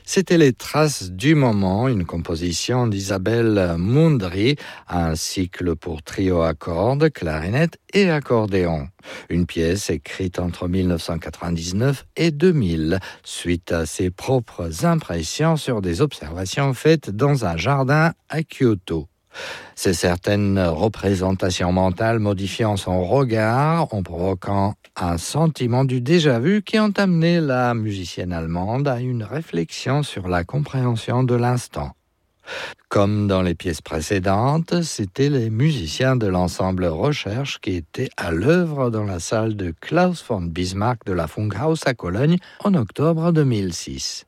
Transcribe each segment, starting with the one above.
C'était Les Traces du moment, une composition d'Isabelle Mundry, un cycle pour trio à cordes, clarinette et accordéon. Une pièce écrite entre 1999 et 2000, suite à ses propres impressions sur des observations faites dans un jardin à Kyoto. C'est certaines représentations mentales modifiant son regard en provoquant un sentiment du déjà-vu qui ont amené la musicienne allemande à une réflexion sur la compréhension de l'instant. Comme dans les pièces précédentes, c'étaient les musiciens de l'ensemble Recherche qui étaient à l'œuvre dans la salle de Klaus von Bismarck de la Funkhaus à Cologne en octobre 2006.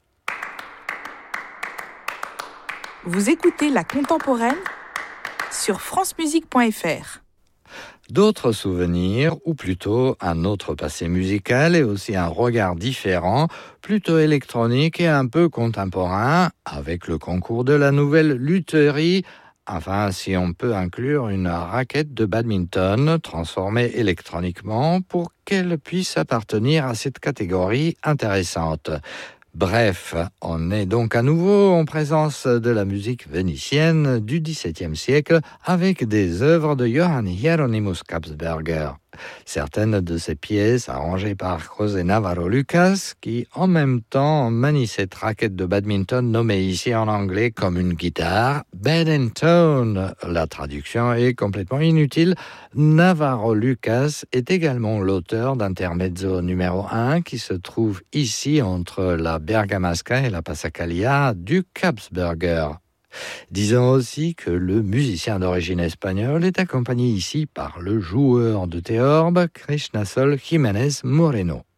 Vous écoutez La Contemporaine sur francemusique.fr. D'autres souvenirs, ou plutôt un autre passé musical et aussi un regard différent, plutôt électronique et un peu contemporain, avec le concours de la nouvelle lutherie, enfin si on peut inclure une raquette de badminton transformée électroniquement pour qu'elle puisse appartenir à cette catégorie intéressante. Bref, on est donc à nouveau en présence de la musique vénitienne du XVIIe siècle avec des œuvres de Johann Hieronymus Kapsberger. Certaines de ces pièces arrangées par José Navarro Lucas qui en même temps manie cette raquette de badminton nommée ici en anglais comme une guitare, Bed and Tone. La traduction est complètement inutile. Navarro Lucas est également l'auteur d'Intermezzo numéro 1 qui se trouve ici entre la Bergamasca et la Passacaglia du Kapsberger. Disons aussi que le musicien d'origine espagnole est accompagné ici par le joueur de théorbe Krishnasol Jiménez Moreno.